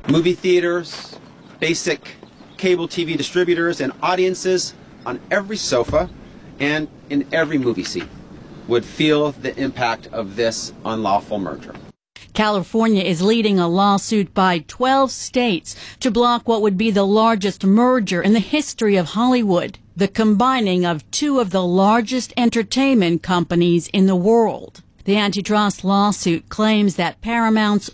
Movie theaters, basic cable TV distributors, and audiences on every sofa and in every movie seat would feel the impact of this unlawful merger. California is leading a lawsuit by 12 states to block what would be the largest merger in the history of Hollywood, the combining of two of the largest entertainment companies in the world. The antitrust lawsuit claims that Paramount's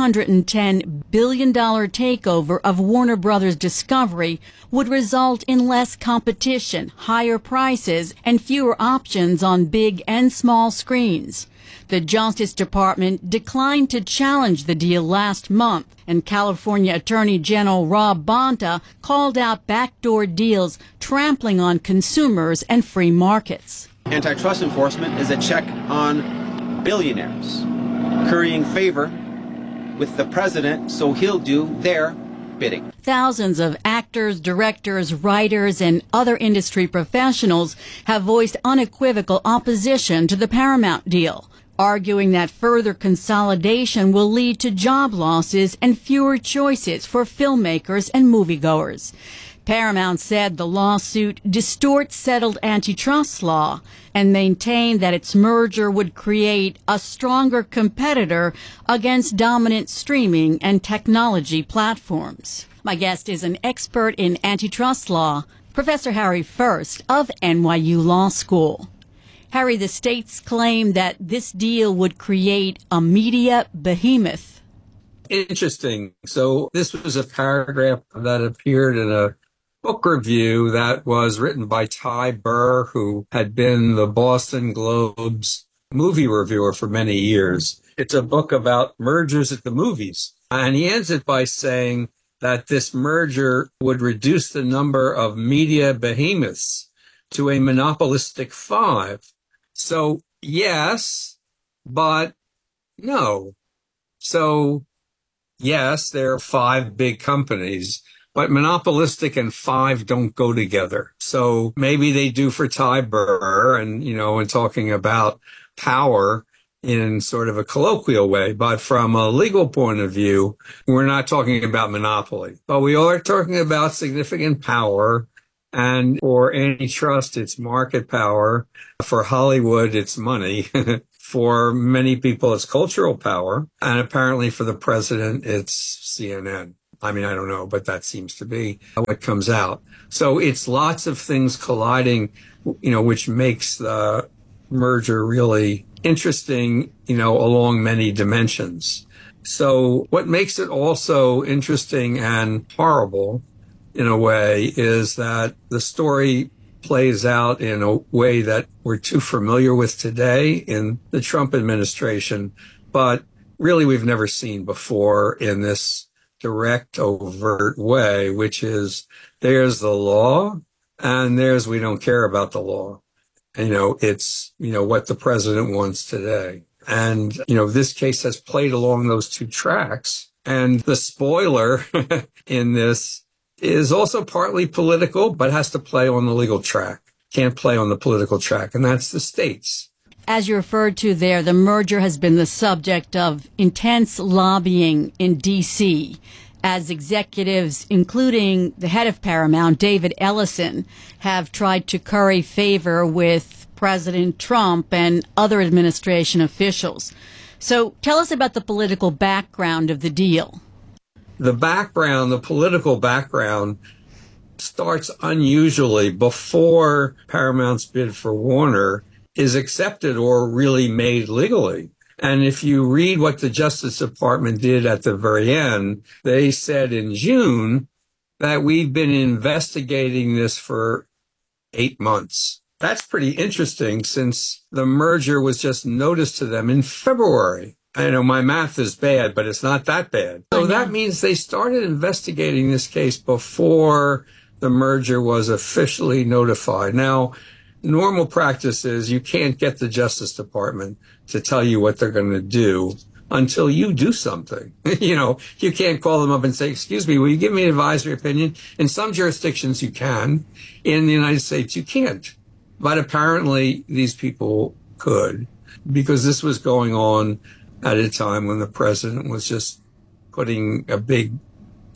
$110 billion takeover of Warner Brothers Discovery would result in less competition, higher prices, and fewer options on big and small screens. The Justice Department declined to challenge the deal last month, and California Attorney General Rob Bonta called out backdoor deals trampling on consumers and free markets. Antitrust enforcement is a check on billionaires, currying favor with the president so he'll do their bidding. Thousands of actors, directors, writers, and other industry professionals have voiced unequivocal opposition to the Paramount deal, arguing that further consolidation will lead to job losses and fewer choices for filmmakers and moviegoers. Paramount said the lawsuit distorts settled antitrust law and maintained that its merger would create a stronger competitor against dominant streaming and technology platforms. My guest is an expert in antitrust law, Professor Harry First of NYU Law School. Harry, the states claim that this deal would create a media behemoth. Interesting. So this was a paragraph that appeared in a book review that was written by Ty Burr, who had been the Boston Globe's movie reviewer for many years. It's a book about mergers at the movies. And he ends it by saying that this merger would reduce the number of media behemoths to a monopolistic 5. So yes, but no. So yes, there are 5 big companies, but monopolistic and 5 don't go together. So maybe they do for Ty Burr and, and talking about power in sort of a colloquial way. But from a legal point of view, we're not talking about monopoly, but we are talking about significant power. And for antitrust, it's market power. For Hollywood, it's money. For many people, it's cultural power. And apparently for the president, it's CNN. I mean, I don't know, but that seems to be what comes out. So it's lots of things colliding, which makes the merger really interesting, along many dimensions. So what makes it also interesting and horrible in a way is that the story plays out in a way that we're too familiar with today in the Trump administration, but really we've never seen before in this direct, overt way, which is there's the law and there's we don't care about the law. It's, what the president wants today. And, this case has played along those two tracks. And the spoiler in this is also partly political, but has to play on the legal track. Can't play on the political track, and that's the states. As you referred to there, the merger has been the subject of intense lobbying in D.C. as executives, including the head of Paramount, David Ellison, have tried to curry favor with President Trump and other administration officials. So tell us about the political background of the deal. The political background starts unusually before Paramount's bid for Warner is accepted or really made legally. And if you read what the Justice Department did at the very end, they said in June that we've been investigating this for 8 months. That's pretty interesting since the merger was just noticed to them in February. I know my math is bad, but it's not that bad. So that means they started investigating this case before the merger was officially notified. Now, normal practice is you can't get the Justice Department to tell you what they're going to do until you do something. You can't call them up and say, excuse me, will you give me an advisory opinion? In some jurisdictions you can. In the United States you can't. But apparently these people could, because this was going on at a time when the president was just putting a big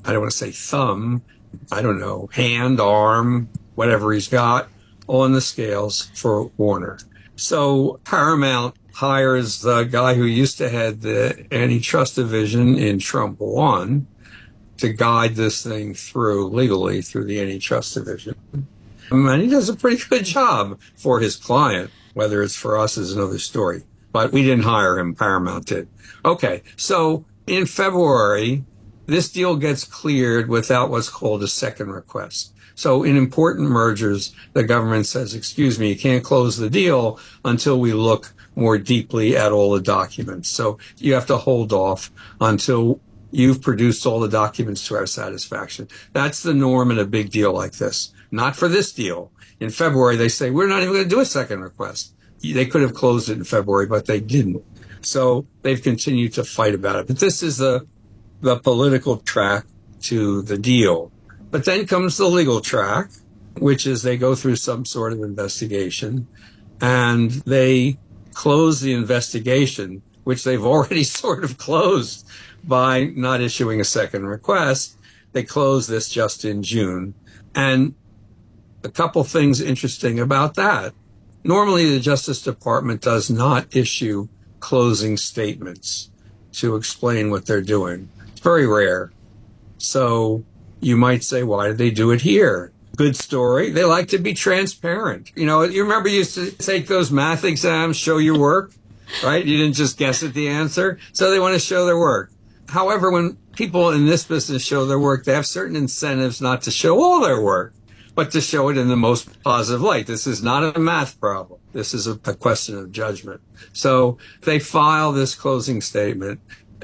I don't want to say thumb, I don't know, hand, arm, whatever he's got on the scales for Warner. So Paramount hires the guy who used to head the antitrust division in Trump 1 to guide this thing through legally through the antitrust division. And he does a pretty good job for his client. Whether it's for us is another story. But we didn't hire him, Paramount did. Okay, so in February, this deal gets cleared without what's called a second request. So in important mergers, the government says, excuse me, you can't close the deal until we look more deeply at all the documents. So you have to hold off until you've produced all the documents to our satisfaction. That's the norm in a big deal like this. Not for this deal. In February, they say, we're not even going to do a second request. They could have closed it in February, but they didn't. So they've continued to fight about it. But this is the political track to the deal. But then comes the legal track, which is they go through some sort of investigation and they close the investigation, which they've already sort of closed by not issuing a second request. They close this just in June. And a couple things interesting about that. Normally, the Justice Department does not issue closing statements to explain what they're doing. It's very rare. So you might say, why did they do it here? Good story. They like to be transparent. You know, you remember you used to take those math exams, show your work, right? You didn't just guess at the answer. So they want to show their work. However, when people in this business show their work, they have certain incentives not to show all their work, but to show it in the most positive light. This is not a math problem. This is a question of judgment. So they file this closing statement.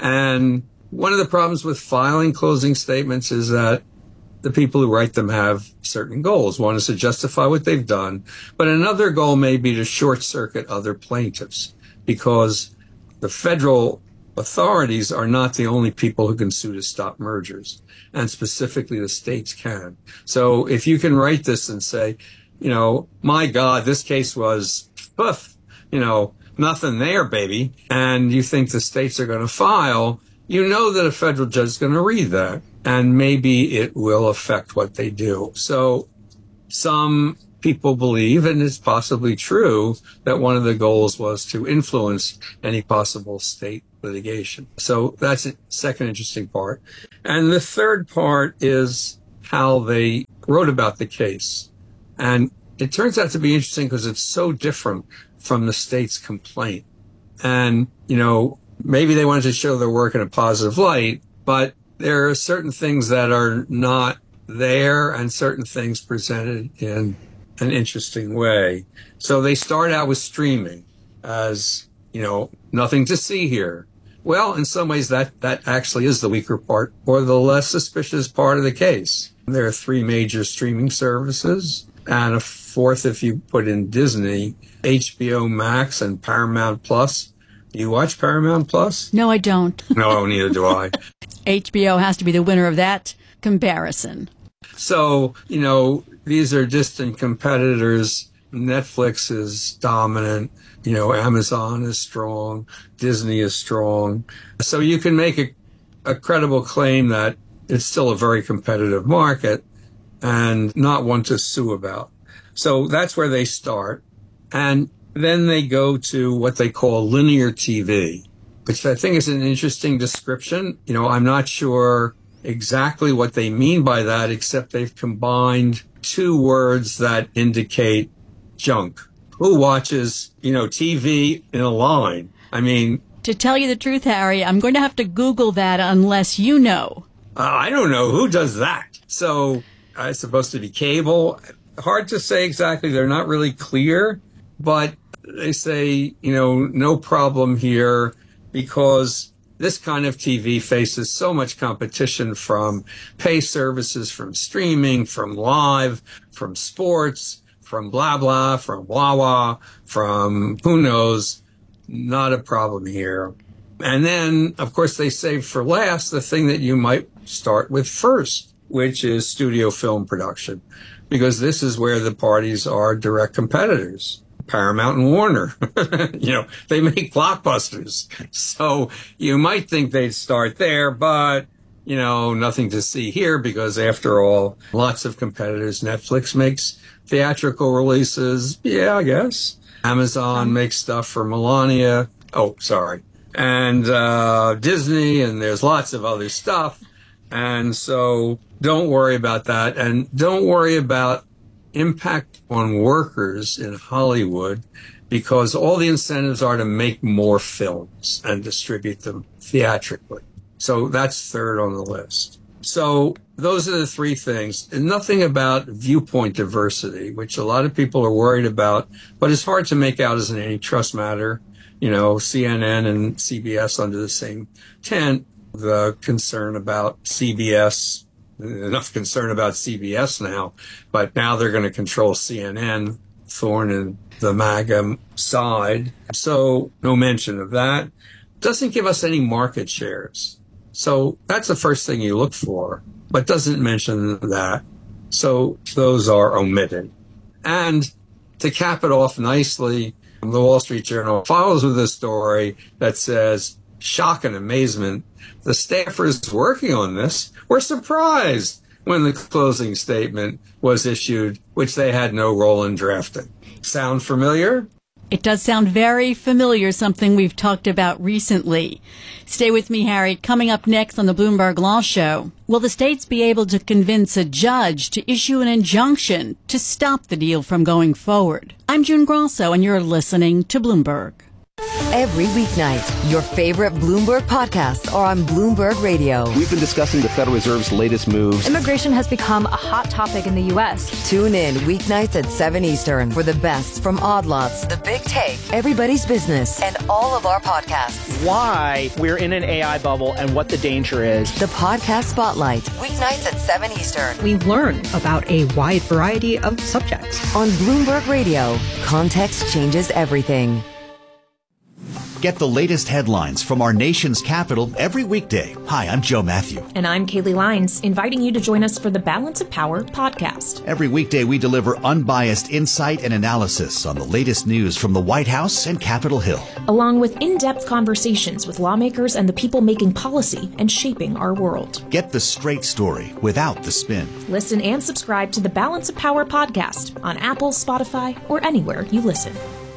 And one of the problems with filing closing statements is that the people who write them have certain goals. One is to justify what they've done, but another goal may be to short circuit other plaintiffs, because the federal authorities are not the only people who can sue to stop mergers, and specifically the states can. So if you can write this and say, you know, my God, this case was, poof, you know, nothing there, baby, and you think the states are going to file, you know that a federal judge is going to read that, and maybe it will affect what they do. So some people believe, and it's possibly true, that one of the goals was to influence any possible state litigation. So that's the second interesting part. And the third part is how they wrote about the case. And it turns out to be interesting because it's so different from the state's complaint. And, you know, maybe they wanted to show their work in a positive light, but there are certain things that are not there and certain things presented in an interesting way. So they start out with streaming as, you know, nothing to see here. Well, in some ways that actually is the weaker part or the less suspicious part of the case. There are 3 major streaming services and a fourth if you put in Disney, HBO Max and Paramount Plus. You watch Paramount Plus? No, I don't. No, neither do I. HBO has to be the winner of that comparison. So, you know, these are distant competitors. Netflix is dominant. You know, Amazon is strong. Disney is strong. So you can make a credible claim that it's still a very competitive market and not one to sue about. So that's where they start. And then they go to what they call linear TV, which I think is an interesting description. You know, I'm not sure exactly what they mean by that, except they've combined 2 words that indicate junk. Who watches, you know, TV in a line? I mean, to tell you the truth, Harry, I'm going to have to Google that unless you know. I don't know. Who does that? So it's supposed to be cable. Hard to say exactly. They're not really clear, but they say, you know, no problem here because this kind of TV faces so much competition from pay services, from streaming, from live, from sports, from blah, blah, from Wawa, from who knows, not a problem here. And then, of course, they save for last the thing that you might start with first, which is studio film production, because this is where the parties are direct competitors. Paramount and Warner, you know, they make blockbusters. So you might think they'd start there, but nothing to see here because, after all, lots of competitors. Netflix makes theatrical releases. Yeah, I guess. Amazon makes stuff for Melania. Oh, sorry. And Disney, and there's lots of other stuff. And so don't worry about that. And don't worry about impact on workers in Hollywood, because all the incentives are to make more films and distribute them theatrically. So that's third on the list. So those are the three things. And nothing about viewpoint diversity, which a lot of people are worried about, but it's hard to make out as an antitrust matter. CNN and CBS under the same tent. The concern about CBS, enough concern about CBS now, but now they're going to control CNN, thorn in the MAGA side. So no mention of that. Doesn't give us any market shares. So that's the first thing you look for, but doesn't mention that. So those are omitted. And to cap it off nicely, the Wall Street Journal follows with a story that says, shock and amazement, the staffers working on this were surprised when the closing statement was issued, which they had no role in drafting. Sound familiar? It does sound very familiar, something we've talked about recently. Stay with me, Harry. Coming up next on the Bloomberg Law Show, will the states be able to convince a judge to issue an injunction to stop the deal from going forward? I'm June Grosso, and you're listening to Bloomberg. Every weeknight, your favorite Bloomberg podcasts are on Bloomberg Radio. We've been discussing the Federal Reserve's latest moves. Immigration has become a hot topic in the U.S. Tune in weeknights at 7 Eastern for the best from Odd Lots, The Big Take, Everybody's Business, and all of our podcasts. Why we're in an AI bubble and what the danger is. The Podcast Spotlight, weeknights at 7 Eastern. We learn about a wide variety of subjects. On Bloomberg Radio, context changes everything. Get the latest headlines from our nation's capital every weekday. Hi, I'm Joe Matthew. And I'm Kaylee Lines, inviting you to join us for the Balance of Power podcast. Every weekday, we deliver unbiased insight and analysis on the latest news from the White House and Capitol Hill, along with in-depth conversations with lawmakers and the people making policy and shaping our world. Get the straight story without the spin. Listen and subscribe to the Balance of Power podcast on Apple, Spotify, or anywhere you listen.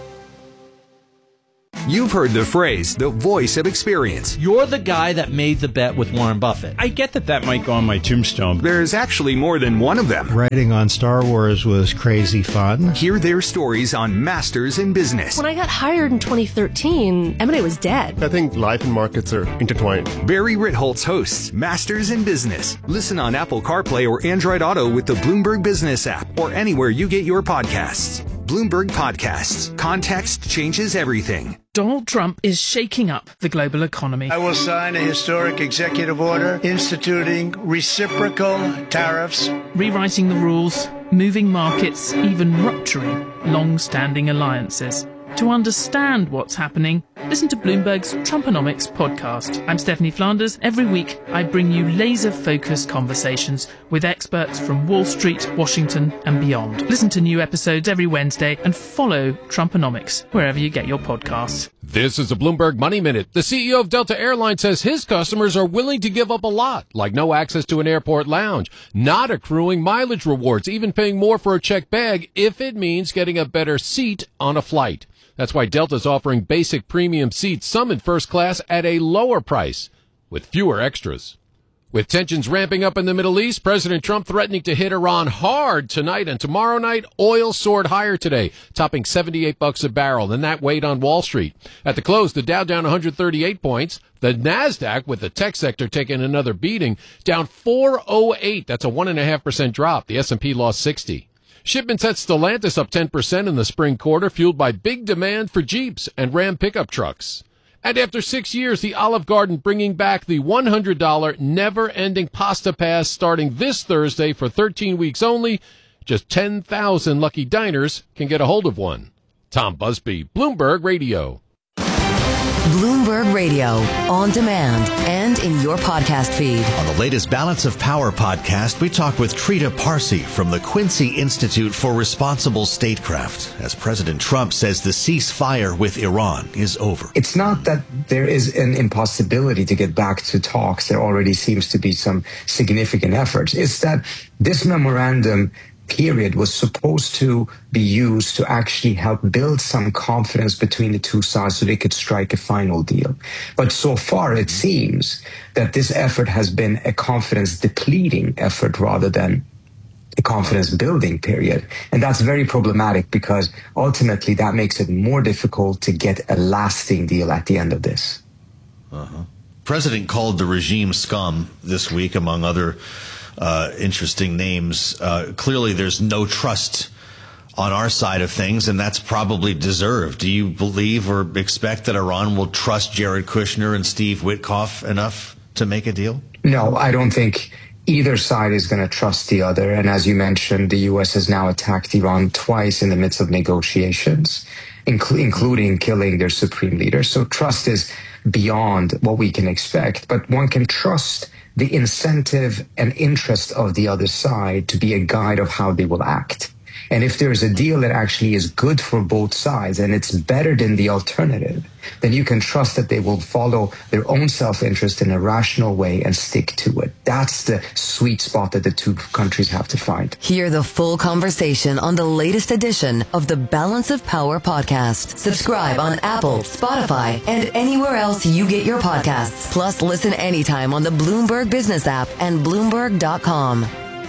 You've heard the phrase, the voice of experience. You're the guy that made the bet with Warren Buffett. I get that might go on my tombstone. There's actually more than one of them. Writing on Star Wars was crazy fun. Hear their stories on Masters in Business. When I got hired in 2013, M&A was dead. I think life and markets are intertwined. Barry Ritholtz hosts Masters in Business. Listen on Apple CarPlay or Android Auto with the Bloomberg Business app or anywhere you get your podcasts. Bloomberg Podcasts. Context changes everything. Donald Trump is shaking up the global economy. I will sign a historic executive order instituting reciprocal tariffs, rewriting the rules, moving markets, even rupturing long-standing alliances. To understand what's happening, listen to Bloomberg's Trumponomics podcast. I'm Stephanie Flanders. Every week, I bring you laser-focused conversations with experts from Wall Street, Washington, and beyond. Listen to new episodes every Wednesday and follow Trumponomics wherever you get your podcasts. This is a Bloomberg Money Minute. The CEO of Delta Airlines says his customers are willing to give up a lot, like no access to an airport lounge, not accruing mileage rewards, even paying more for a checked bag if it means getting a better seat on a flight. That's why Delta's offering basic premium seats, some in first class, at a lower price, with fewer extras. With tensions ramping up in the Middle East, President Trump threatening to hit Iran hard tonight and tomorrow night, oil soared higher today, topping $78 a barrel, and that weighed on Wall Street. At the close, the Dow down 138 points. The NASDAQ, with the tech sector taking another beating, down 408. That's a 1.5% drop. The S&P lost 60. Shipments at Stellantis up 10% in the spring quarter, fueled by big demand for Jeeps and Ram pickup trucks. And after 6 years, the Olive Garden bringing back the $100 never-ending pasta pass starting this Thursday for 13 weeks only. Just 10,000 lucky diners can get a hold of one. Tom Busby, Bloomberg Radio. Bloomberg Radio, on demand and in your podcast feed. On the latest Balance of Power podcast, we talk with Trita Parsi from the Quincy Institute for Responsible Statecraft, as President Trump says the ceasefire with Iran is over. It's not that there is an impossibility to get back to talks. There already seems to be some significant efforts. It's that this memorandum period was supposed to be used to actually help build some confidence between the two sides so they could strike a final deal. But so far, it seems that this effort has been a confidence depleting effort rather than a confidence building period. And that's very problematic because ultimately that makes it more difficult to get a lasting deal at the end of this. President called the regime scum this week, among other interesting names. Clearly, there's no trust on our side of things, and that's probably deserved. Do you believe or expect that Iran will trust Jared Kushner and Steve Witkoff enough to make a deal? No, I don't think either side is going to trust the other. And as you mentioned, the U.S. has now attacked Iran twice in the midst of negotiations, including killing their supreme leader. So trust is beyond what we can expect, but one can trust the incentive and interest of the other side to be a guide of how they will act. And if there's a deal that actually is good for both sides and it's better than the alternative, then you can trust that they will follow their own self-interest in a rational way and stick to it. That's the sweet spot that the two countries have to find. Hear the full conversation on the latest edition of the Balance of Power podcast. Subscribe on Apple, Spotify, and anywhere else you get your podcasts. Plus, listen anytime on the Bloomberg Business app and Bloomberg.com.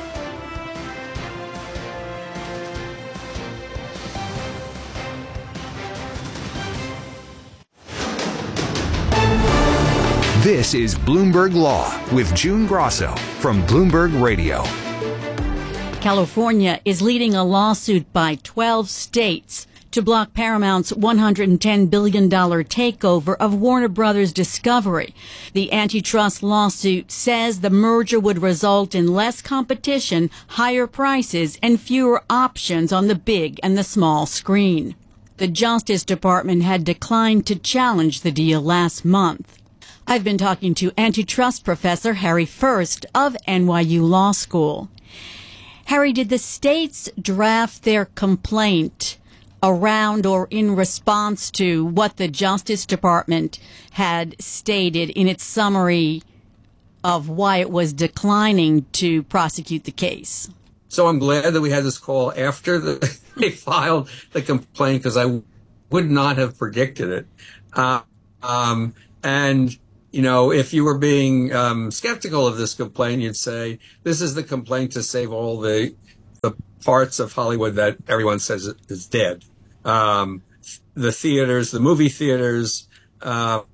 This is Bloomberg Law with June Grosso from Bloomberg Radio. California is leading a lawsuit by 12 states to block Paramount's $110 billion takeover of Warner Brothers Discovery. The antitrust lawsuit says the merger would result in less competition, higher prices, and fewer options on the big and the small screen. The Justice Department had declined to challenge the deal last month. I've been talking to antitrust professor Harry First of NYU Law School. Harry, did the states draft their complaint around or in response to what the Justice Department had stated in its summary of why it was declining to prosecute the case? So I'm glad that we had this call after they filed the complaint, because I would not have predicted it. And you know, if you were being skeptical of this complaint, you'd say this is the complaint to save all the parts of Hollywood that everyone says is dead. The theaters, the movie theaters, the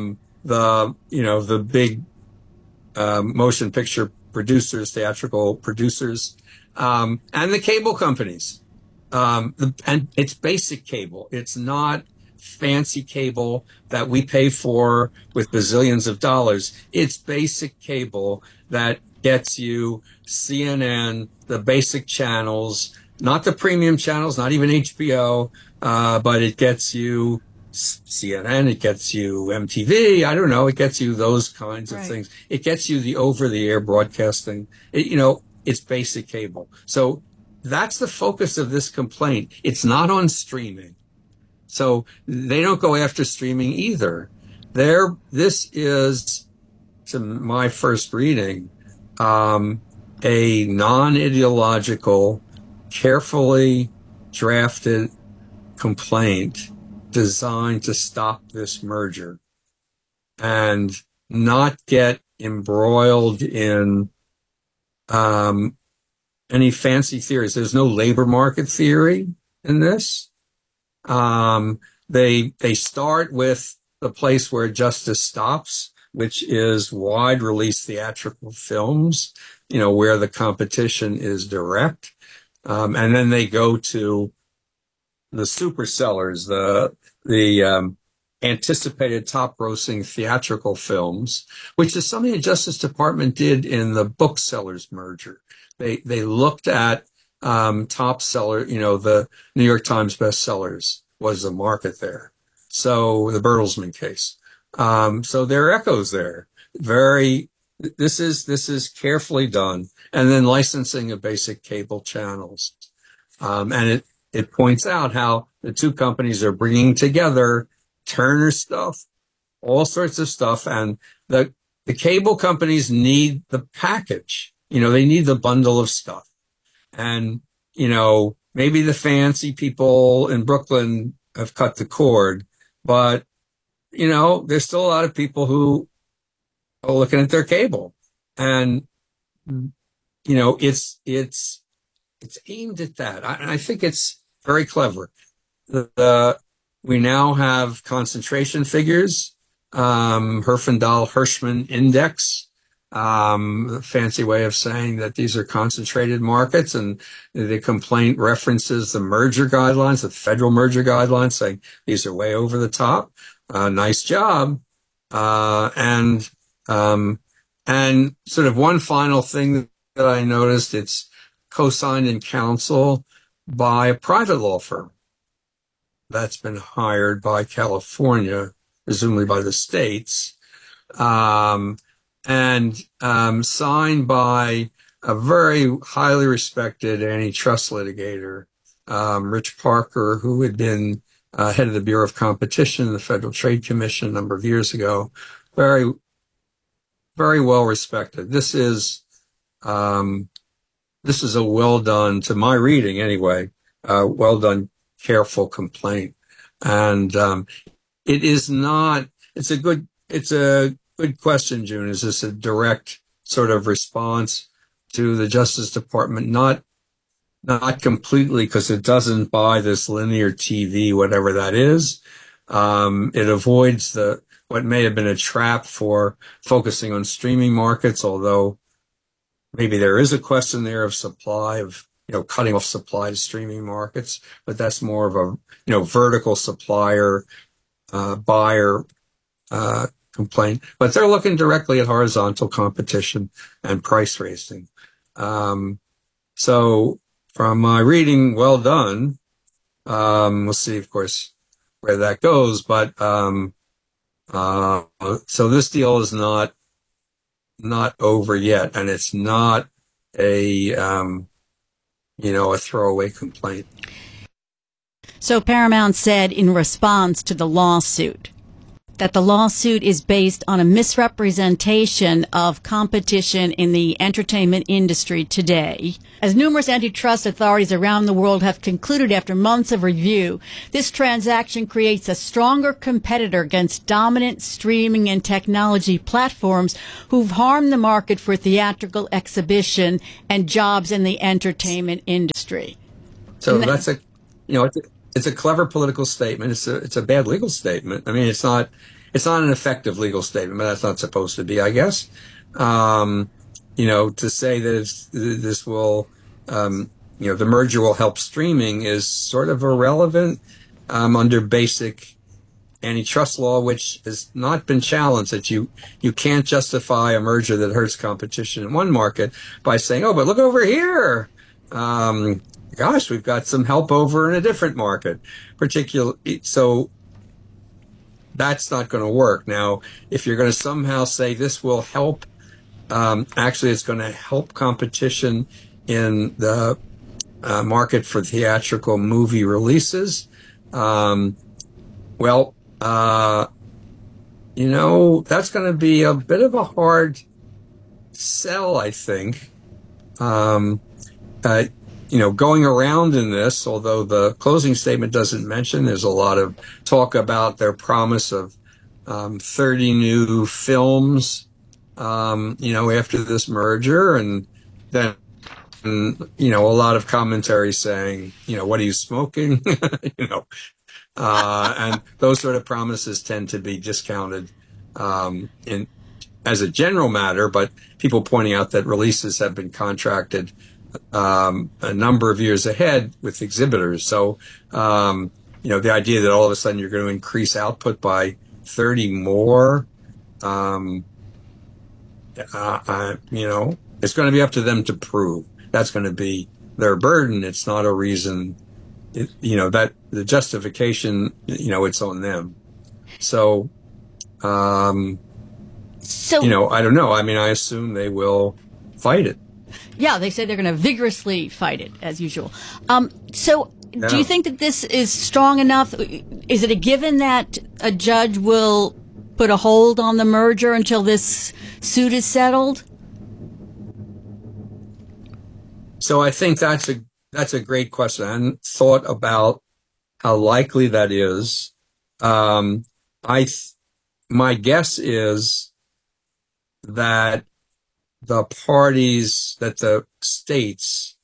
big motion picture producers, theatrical producers, and the cable companies. And it's basic cable. It's not fancy cable that we pay for with bazillions of dollars. It's basic cable that gets you CNN, the basic channels, not the premium channels, not even HBO, but it gets you CNN, it gets you MTV, I don't know, it gets you those kinds of things. It gets you the over-the-air broadcasting. It's basic cable. So that's the focus of this complaint. It's not on streaming. So they don't go after streaming either. This is, to my first reading, a non-ideological, carefully drafted complaint designed to stop this merger and not get embroiled in any fancy theories. There's no labor market theory in this. They start with the place where justice stops, which is wide release theatrical films, where the competition is direct. And then they go to the super sellers, the anticipated top grossing theatrical films, which is something the Justice Department did in the booksellers merger. They looked at top seller, the New York Times bestsellers was the market there. So the Bertelsmann case. So there are echoes there. This is carefully done. And then licensing of basic cable channels. And it points out how the two companies are bringing together Turner stuff, all sorts of stuff. And the cable companies need the package. They need the bundle of stuff. And, maybe the fancy people in Brooklyn have cut the cord, but, there's still a lot of people who are looking at their cable. And, it's aimed at that. I think it's very clever. We now have concentration figures, Herfindahl-Hirschman index, a fancy way of saying that these are concentrated markets, and the complaint references the merger guidelines, the federal merger guidelines, saying these are way over the top. Nice job. And sort of one final thing that I noticed, it's co-signed in counsel by a private law firm that's been hired by California, presumably by the states, and signed by a very highly respected antitrust litigator, Rich Parker, who had been head of the Bureau of Competition in the Federal Trade Commission a number of years ago. Very, very well respected. This is a well done, to my reading anyway, well done, careful complaint. And it's a good question, June. Is this a direct sort of response to the Justice Department? Not completely, because it doesn't buy this linear TV, whatever that is. It avoids what may have been a trap for focusing on streaming markets, although maybe there is a question there of supply, of cutting off supply to streaming markets, but that's more of a vertical supplier buyer complaint. But they're looking directly at horizontal competition and price raising. So from my reading, well done. We'll see, of course, where that goes. But so this deal is not over yet, and it's not a throwaway complaint. So Paramount said in response to the lawsuit that the lawsuit is based on a misrepresentation of competition in the entertainment industry today. As numerous antitrust authorities around the world have concluded after months of review, this transaction creates a stronger competitor against dominant streaming and technology platforms who've harmed the market for theatrical exhibition and jobs in the entertainment industry. So that's it's a clever political statement. It's a bad legal statement. I mean, it's not an effective legal statement, but that's not supposed to be, I guess. To say that this will, the merger will help streaming is sort of irrelevant under basic antitrust law, which has not been challenged. That you can't justify a merger that hurts competition in one market by saying, oh, but look over here. Gosh, we've got some help over in a different market, so that's not going to work. Now, if you're going to somehow say this will help, actually it's going to help competition in the market for theatrical movie releases, that's going to be a bit of a hard sell, I think. Going around in this, although the closing statement doesn't mention, there's a lot of talk about their promise of 30 new films, after this merger, and then, a lot of commentary saying, what are you smoking? And those sort of promises tend to be discounted as a general matter, but people pointing out that releases have been contracted a number of years ahead with exhibitors. So, the idea that all of a sudden you're going to increase output by 30 more, it's going to be up to them to prove. That's going to be their burden. It's not a reason, that the justification, it's on them. So, I don't know. I mean, I assume they will fight it. Yeah, they say they're going to vigorously fight it, as usual. Do you think that this is strong enough? Is it a given that a judge will put a hold on the merger until this suit is settled? So I think that's a great question. I hadn't thought about how likely that is. My guess is that the parties, that the states,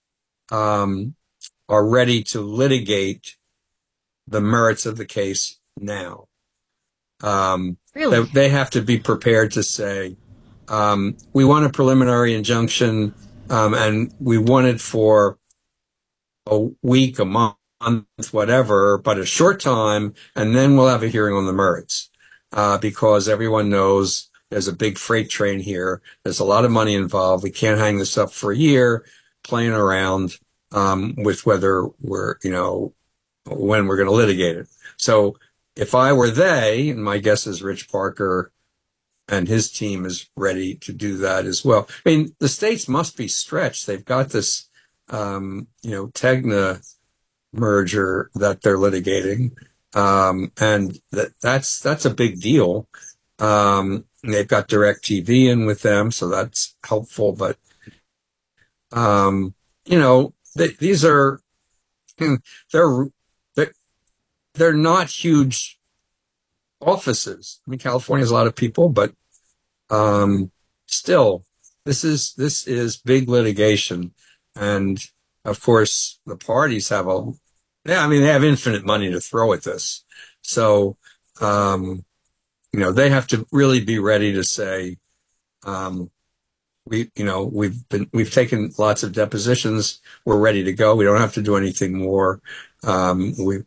are ready to litigate the merits of the case now. Really? They have to be prepared to say, we want a preliminary injunction, and we want it for a week, a month, whatever, but a short time, and then we'll have a hearing on the merits. Because everyone knows there's a big freight train here. There's a lot of money involved. We can't hang this up for a year playing around with whether we're, when we're going to litigate it. So if I were they, and my guess is Rich Parker and his team is ready to do that as well. I mean, the states must be stretched. They've got this, Tegna merger that they're litigating. And that's a big deal. They've got DirecTV in with them, so that's helpful. But, these are, they're not huge offices. I mean, California has a lot of people, but, still, this is big litigation. And of course, the parties have they have infinite money to throw at this. So, they have to really be ready to say, we've taken lots of depositions. We're ready to go. We don't have to do anything more. We're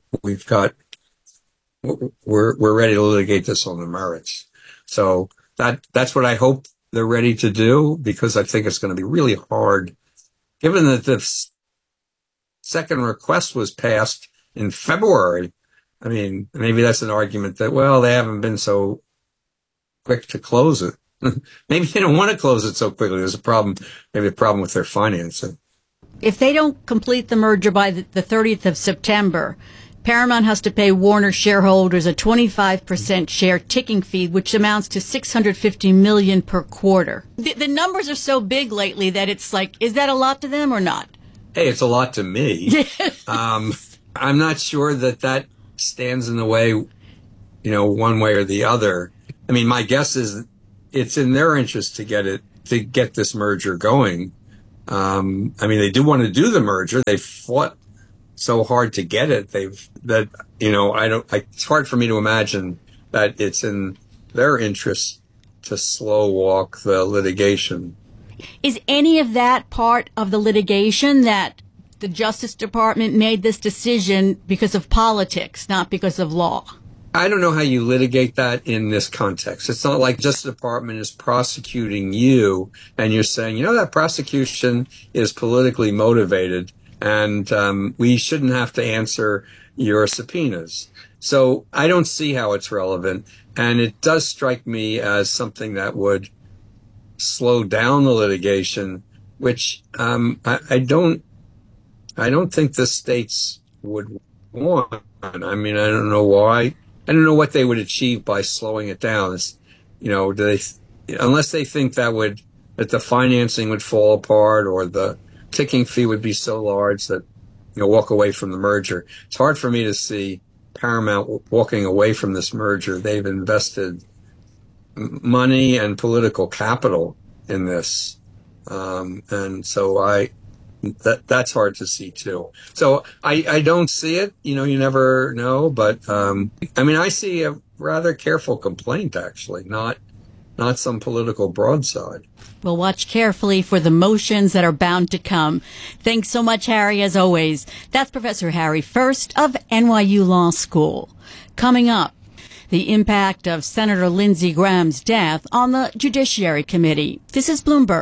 ready to litigate this on the merits. So that's what I hope they're ready to do, because I think it's going to be really hard, given that the second request was passed in February. I mean, maybe that's an argument that, well, they haven't been so quick to close it. Maybe they don't want to close it so quickly. There's a problem, maybe a problem with their financing. If they don't complete the merger by the 30th of September, Paramount has to pay Warner shareholders a 25% share ticking fee, which amounts to $650 million per quarter. The numbers are so big lately that it's like, is that a lot to them or not? Hey, it's a lot to me. I'm not sure that stands in the way, one way or the other. I mean, my guess is it's in their interest to get this merger going. They do want to do the merger. They fought so hard to get it. It's hard for me to imagine that it's in their interest to slow walk the litigation. Is any of that part of the litigation, that the Justice Department made this decision because of politics, not because of law? I don't know how you litigate that in this context. It's not like Justice Department is prosecuting you and you're saying, that prosecution is politically motivated and we shouldn't have to answer your subpoenas. So I don't see how it's relevant. And it does strike me as something that would slow down the litigation, which I don't think the states would want. I mean, I don't know why. I don't know what they would achieve by slowing it down. Unless they think that the financing would fall apart or the ticking fee would be so large that, walk away from the merger. It's hard for me to see Paramount walking away from this merger. They've invested money and political capital in this. And so that's hard to see too. So I don't see it, you never know, but, I see a rather careful complaint, actually, not some political broadside. We'll watch carefully for the motions that are bound to come. Thanks so much, Harry, as always. That's Professor Harry First of NYU Law School. Coming up, the impact of Senator Lindsey Graham's death on the Judiciary Committee. This is Bloomberg.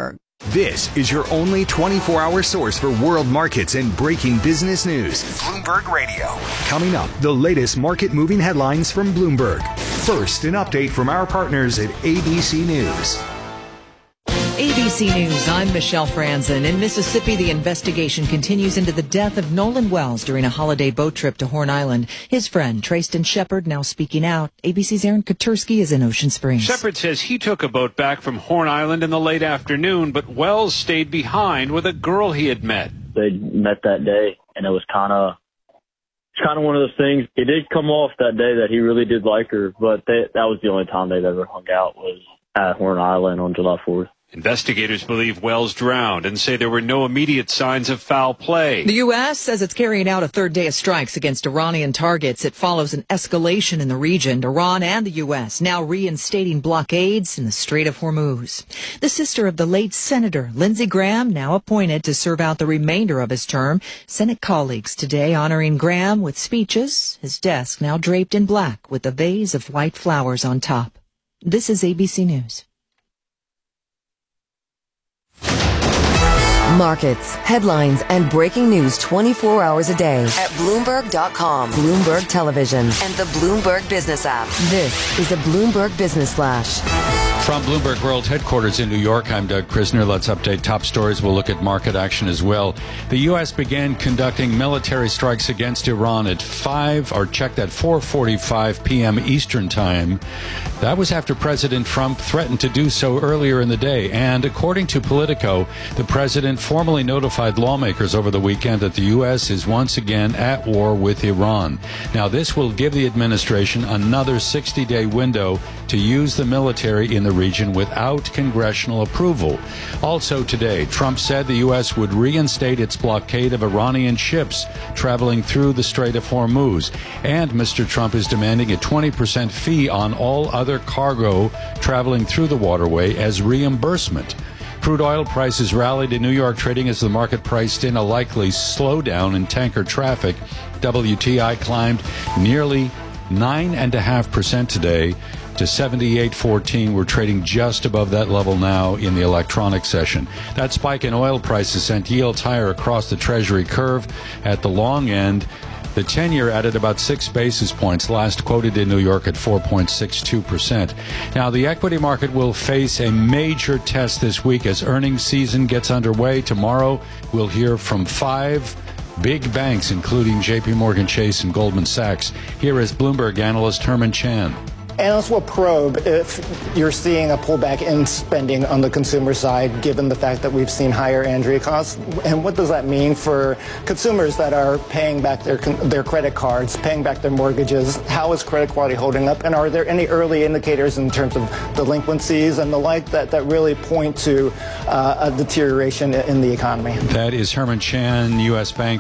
This is your only 24-hour source for world markets and breaking business news. Bloomberg Radio. Coming up, the latest market-moving headlines from Bloomberg. First, an update from our partners at ABC News. ABC News, I'm Michelle Franzen. In Mississippi, the investigation continues into the death of Nolan Wells during a holiday boat trip to Horn Island. His friend, Trayston Shepard, now speaking out. ABC's Aaron Katursky is in Ocean Springs. Shepard says he took a boat back from Horn Island in the late afternoon, but Wells stayed behind with a girl he had met. They met that day, and it was kind of one of those things. It did come off that day that he really did like her, but that was the only time they've ever hung out was at Horn Island on July 4th. Investigators believe Wells drowned and say there were no immediate signs of foul play. The U.S. says it's carrying out a third day of strikes against Iranian targets. It follows an escalation in the region. Iran and the U.S. now reinstating blockades in the Strait of Hormuz. The sister of the late Senator Lindsey Graham, now appointed to serve out the remainder of his term. Senate colleagues today honoring Graham with speeches, his desk now draped in black with a vase of white flowers on top. This is ABC News. Markets, headlines, and breaking news 24 hours a day at Bloomberg.com, Bloomberg Television, and the Bloomberg Business app. This is a Bloomberg Business Flash. From Bloomberg World Headquarters in New York, I'm Doug Krisner. Let's update top stories. We'll look at market action as well. The U.S. began conducting military strikes against Iran at 4:45 p.m. Eastern Time. That was after President Trump threatened to do so earlier in the day. And according to Politico, the president formally notified lawmakers over the weekend that the U.S. is once again at war with Iran. Now, this will give the administration another 60-day window to use the military in the region without congressional approval. Also today, Trump said the U.S. would reinstate its blockade of Iranian ships traveling through the Strait of Hormuz. And Mr. Trump is demanding a 20% fee on all other cargo traveling through the waterway as reimbursement. Crude oil prices rallied in New York, trading as the market priced in a likely slowdown in tanker traffic. WTI climbed nearly 9.5% today to 78.14. We're trading just above that level now in the electronic session. That spike in oil prices sent yields higher across the Treasury curve. At the long end, the 10-year added about 6 basis points, last quoted in New York at 4.62%. Now, the equity market will face a major test this week as earnings season gets underway. Tomorrow, we'll hear from 5 big banks, including JP Morgan Chase and Goldman Sachs. Here is Bloomberg analyst Herman Chan. Analysts will probe if you're seeing a pullback in spending on the consumer side, given the fact that we've seen higher energy costs. And what does that mean for consumers that are paying back their credit cards, paying back their mortgages? How is credit quality holding up? And are there any early indicators in terms of delinquencies and the like that really point to a deterioration in the economy? That is Herman Chan, U.S. Bank